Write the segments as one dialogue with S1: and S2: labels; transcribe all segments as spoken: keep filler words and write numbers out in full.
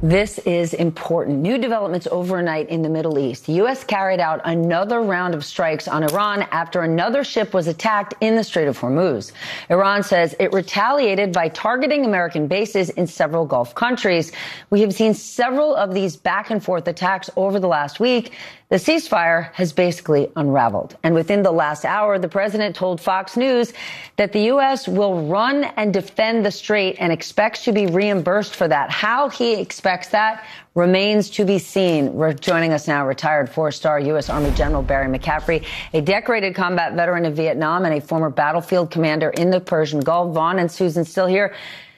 S1: This is important. New developments overnight in the Middle East. The U S carried out another round of strikes on Iran after another ship was attacked in the Strait of Hormuz. Iran says it retaliated by targeting American bases in several Gulf countries. We have seen several of these back and forth attacks over the last week. The ceasefire has basically unraveled. And within the last hour, the president told Fox News that the U S will run and defend the strait and expects to be reimbursed for that. How he expects that remains to be seen. We're joining us now, retired four-star U S Army General Barry McCaffrey, a decorated combat veteran of Vietnam and a former battlefield commander in the Persian Gulf. Vaughn and Susan still here.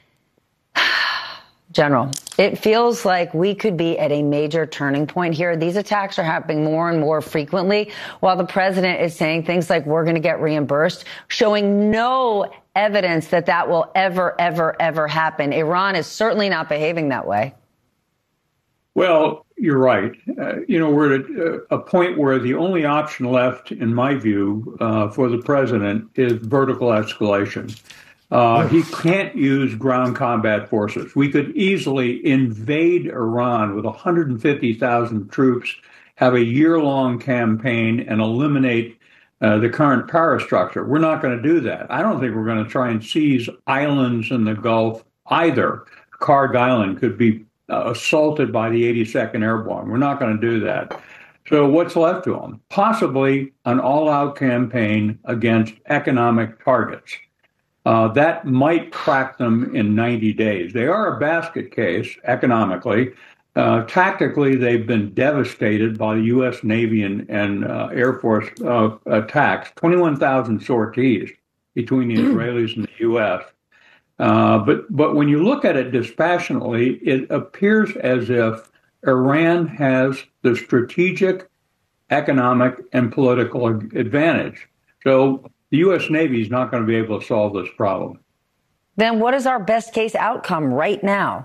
S1: General, it feels like we could be at a major turning point here. These attacks are happening more and more frequently, while the president is saying things like we're going to get reimbursed, showing no evidence that that will ever, ever, ever happen. Iran is certainly not behaving that way.
S2: Well, you're right. Uh, you know, we're at a, a point where the only option left, in my view, uh, for the president is vertical escalation. Uh, he can't use ground combat forces. We could easily invade Iran with one hundred fifty thousand troops, have a year-long campaign, and eliminate uh, the current power structure. We're not going to do that. I don't think we're going to try and seize islands in the Gulf either. Karg Island could be uh, assaulted by the eighty-second Airborne. We're not going to do that. So what's left to them? Possibly an all-out campaign against economic targets. Uh, that might crack them in ninety days. They are a basket case economically. Uh, tactically, they've been devastated by the U S Navy and, and uh, Air Force uh, attacks, twenty-one thousand sorties between the Israelis and the U S. Uh, but, but when you look at it dispassionately, it appears as if Iran has the strategic, economic, and political advantage. So the U S Navy is not going to be able to solve this problem.
S1: Then what is our best case outcome right now?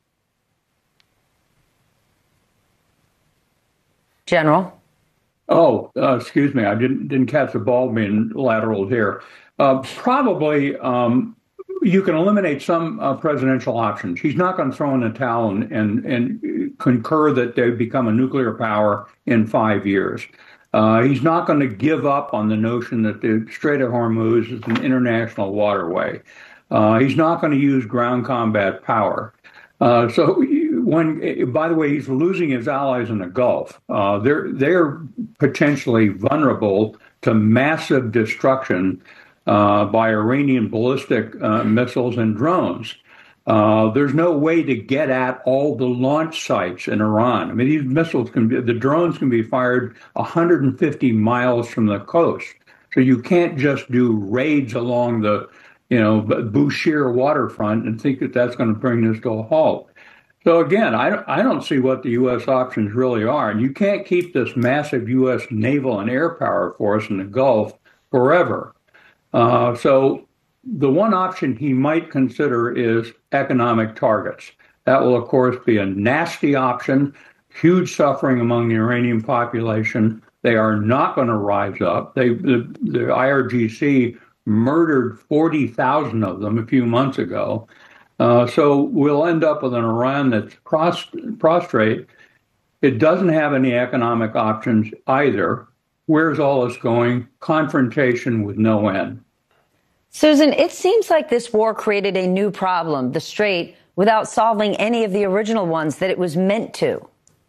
S1: General?
S2: Oh, uh, excuse me. I didn't didn't catch the ball being lateraled here. Uh, probably um, you can eliminate some uh, presidential options. He's not going to throw in the towel and, and, and concur that they become a nuclear power in five years. Uh, he's not going to give up on the notion that the Strait of Hormuz is an international waterway. Uh, he's not going to use ground combat power. Uh, so when, by the way, he's losing his allies in the Gulf. Uh, they're, they're potentially vulnerable to massive destruction uh, by Iranian ballistic uh, missiles and drones. Uh, there's no way to get at all the launch sites in Iran. I mean, these missiles can be, the drones can be fired one hundred fifty miles from the coast. So you can't just do raids along the, you know, Bushehr waterfront and think that that's going to bring this to a halt. So again, I don't, I don't see what the U S options really are. And you can't keep this massive U S naval and air power force in the Gulf forever. Uh, so the one option he might consider is economic targets. That will, of course, be a nasty option, huge suffering among the Iranian population. They are not going to rise up. They, the, the I R G C murdered forty thousand of them a few months ago. Uh, so we'll end up with an Iran that's prost- prostrate. It doesn't have any economic options either. Where's all this going? Confrontation with no end.
S1: Susan, it seems like this war created a new problem, the Strait, without solving any of the original ones that it was meant to.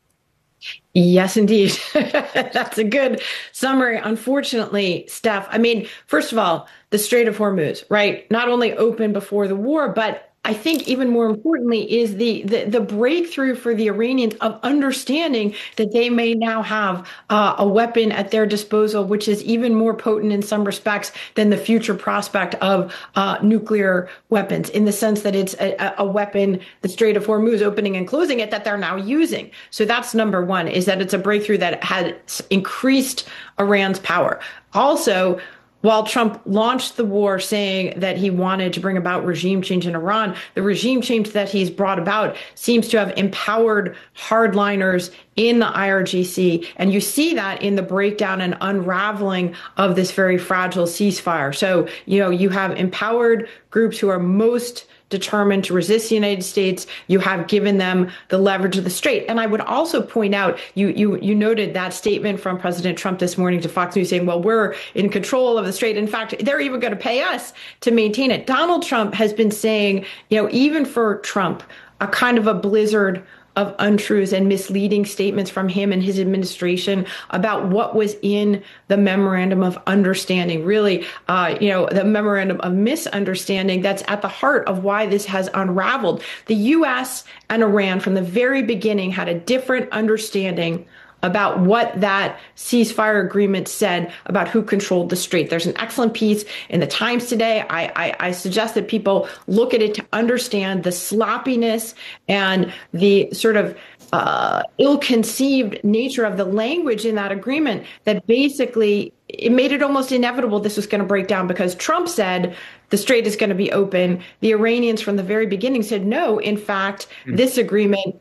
S3: Yes, indeed. That's a good summary. Unfortunately, Steph, I mean, first of all, the Strait of Hormuz, right? Not only open before the war, but I think even more importantly is the, the, the breakthrough for the Iranians of understanding that they may now have uh, a weapon at their disposal, which is even more potent in some respects than the future prospect of uh, nuclear weapons, in the sense that it's a, a weapon, the Strait of Hormuz opening and closing it, that they're now using. So that's number one, is that it's a breakthrough that has increased Iran's power. Also, while Trump launched the war saying that he wanted to bring about regime change in Iran, the regime change that he's brought about seems to have empowered hardliners in the I R G C. And you see that in the breakdown and unraveling of this very fragile ceasefire. So, you know, you have empowered groups who are most determined to resist the United States. You have given them the leverage of the Strait. And I would also point out, you you you noted that statement from President Trump this morning to Fox News saying, well, we're in control of the Strait. In fact, they're even going to pay us to maintain it. Donald Trump has been saying, you know, even for Trump, a kind of a blizzard of untruths and misleading statements from him and his administration about what was in the memorandum of understanding, really, uh, you know, the memorandum of misunderstanding that's at the heart of why this has unraveled. The U S and Iran from the very beginning had a different understanding about what that ceasefire agreement said about who controlled the Strait. There's an excellent piece in the Times today. I, I, I suggest that people look at it to understand the sloppiness and the sort of uh, ill-conceived nature of the language in that agreement that basically it made it almost inevitable this was going to break down because Trump said the Strait is going to be open. The Iranians from the very beginning said, no, in fact, mm-hmm. this agreement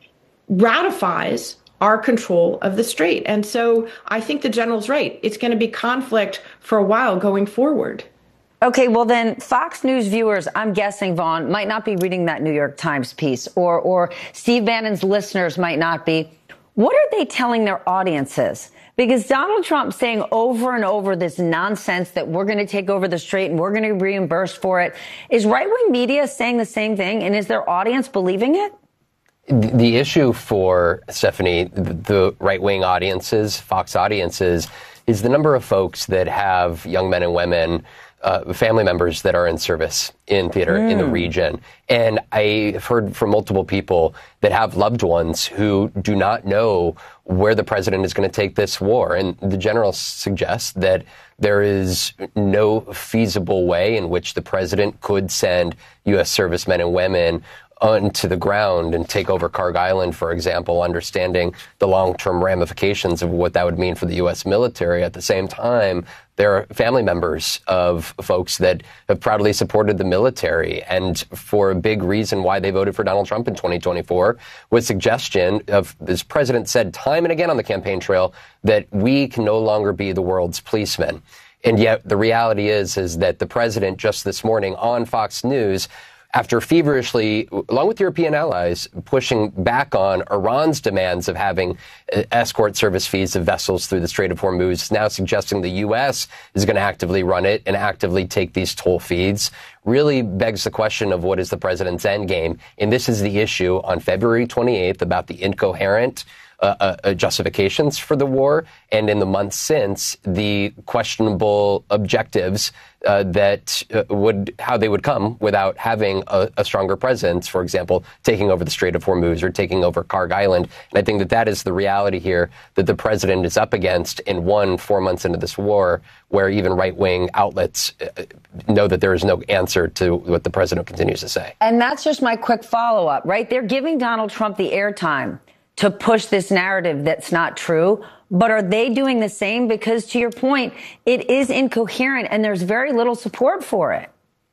S3: ratifies our control of the Strait. And so I think the general's right. It's going to be conflict for a while going forward.
S1: Okay, well then Fox News viewers, I'm guessing, Vaughn, might not be reading that New York Times piece, or, or Steve Bannon's listeners might not be. What are they telling their audiences? Because Donald Trump saying over and over this nonsense that we're going to take over the Strait and we're going to be reimbursed for it. Is right-wing media saying the same thing? And is their audience believing it?
S4: The issue for, Stephanie, the right-wing audiences, Fox audiences, is the number of folks that have young men and women, uh, family members that are in service in theater mm. in the region. And I've heard from multiple people that have loved ones who do not know where the president is going to take this war. And the general suggests that there is no feasible way in which the president could send U S servicemen and women onto the ground and take over Kharg Island, for example, understanding the long-term ramifications of what that would mean for the U S military. At the same time, there are family members of folks that have proudly supported the military. And for a big reason why they voted for Donald Trump in twenty twenty-four was suggestion of, this president said time and again on the campaign trail, that we can no longer be the world's policemen. And yet the reality is, is that the president just this morning on Fox News, after feverishly, along with European allies, pushing back on Iran's demands of having escort service fees of vessels through the Strait of Hormuz, now suggesting the U S is going to actively run it and actively take these toll fees, really begs the question of what is the president's end game. And this is the issue on February twenty-eighth about the incoherent Uh, uh, justifications for the war, and in the months since, the questionable objectives uh, that uh, would, how they would come without having a, a stronger presence, for example, taking over the Strait of Hormuz or taking over Kharg Island. And I think that that is the reality here that the president is up against in one, four months into this war, where even right-wing outlets uh, know that there is no answer to what the president continues to say.
S1: And that's just my quick follow-up, right? They're giving Donald Trump the airtime to push this narrative that's not true. But are they doing the same? Because to your point, it is incoherent and there's very little support for it.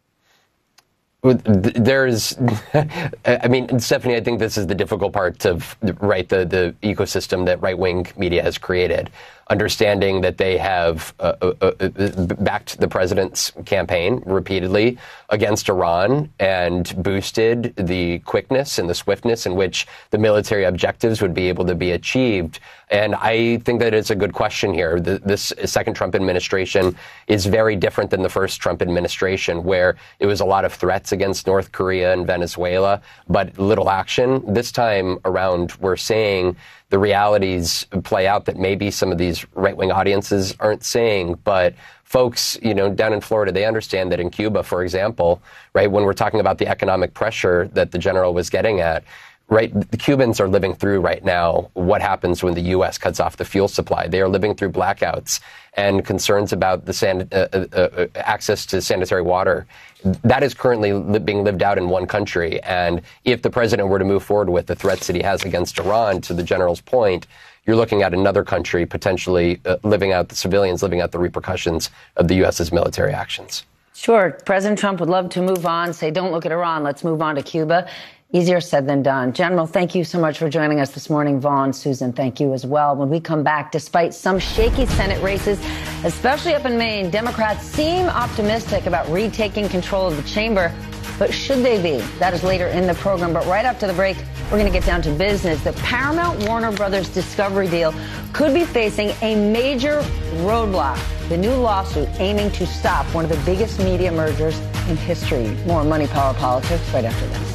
S4: There's, I mean, Stephanie, I think this is the difficult part of, right, the, the ecosystem that right-wing media has created. Understanding that they have uh, uh, uh, backed the president's campaign repeatedly against Iran and boosted the quickness and the swiftness in which the military objectives would be able to be achieved. And I think that it's a good question here. The, this second Trump administration is very different than the first Trump administration, where it was a lot of threats against North Korea and Venezuela, but little action. This time around, we're seeing the realities play out that maybe some of these right-wing audiences aren't saying. But folks, you know, down in Florida, they understand that in Cuba, for example, right, when we're talking about the economic pressure that the general was getting at, right, the Cubans are living through right now what happens when the U S cuts off the fuel supply. They are living through blackouts and concerns about the san- uh, uh, uh, access to sanitary water. That is currently li- being lived out in one country. And if the president were to move forward with the threats that he has against Iran, to the general's point, you're looking at another country potentially uh, living out, the civilians living out the repercussions of the U S's military actions.
S1: Sure. President Trump would love to move on, say, don't look at Iran, let's move on to Cuba. Easier said than done. General, thank you so much for joining us this morning. Vaughn, Susan, thank you as well. When we come back, despite some shaky Senate races, especially up in Maine, Democrats seem optimistic about retaking control of the chamber. But should they be? That is later in the program. But right after the break, we're going to get down to business. The Paramount Warner Brothers Discovery deal could be facing a major roadblock. The new lawsuit aiming to stop one of the biggest media mergers in history. More Money, Power, Politics right after this.